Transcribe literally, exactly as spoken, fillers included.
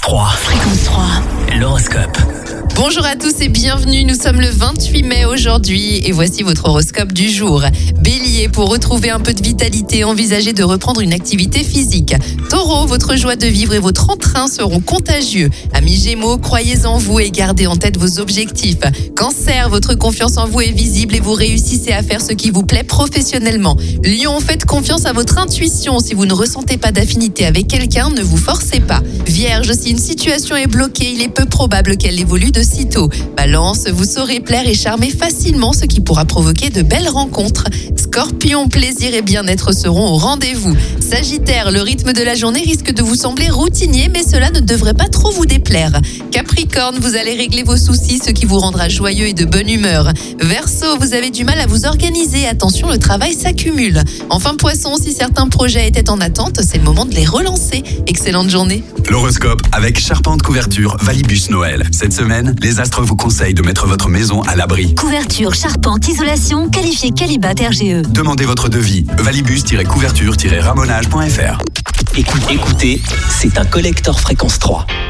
trois. Fréquence trois. L'horoscope. Bonjour à tous et bienvenue, nous sommes le vingt-huit mai aujourd'hui et voici votre horoscope du jour. Bélier, pour retrouver un peu de vitalité, envisagez de reprendre une activité physique. Taureau, votre joie de vivre et votre entrain seront contagieux. Amis Gémeaux, croyez en vous et gardez en tête vos objectifs. Cancer, votre confiance en vous est visible et vous réussissez à faire ce qui vous plaît professionnellement. Lion, faites confiance à votre intuition. Si vous ne ressentez pas d'affinité avec quelqu'un, ne vous forcez pas. Vierge, si une situation est bloquée, il est peu probable qu'elle évolue de sitôt. Balance, vous saurez plaire et charmer facilement, ce qui pourra provoquer de belles rencontres. Scorpion, plaisir et bien-être seront au rendez-vous. Sagittaire, le rythme de la journée risque de vous sembler routinier, mais cela ne devrait pas trop vous déplaire. Capricorne, vous allez régler vos soucis, ce qui vous rendra joyeux et de bonne humeur. Verseau, vous avez du mal à vous organiser, attention, le travail s'accumule. Enfin Poisson, si certains projets étaient en attente, c'est le moment de les relancer. Excellente journée. L'horoscope avec Charpente Couverture Valibus Noël. Cette semaine, les astres vous conseillent de mettre votre maison à l'abri. Couverture, charpente, isolation, qualifié Qualibat R G E. Demandez votre devis. valibus-couverture-ramonage point f r. Écoutez, écoutez, c'est un collector Fréquence trois.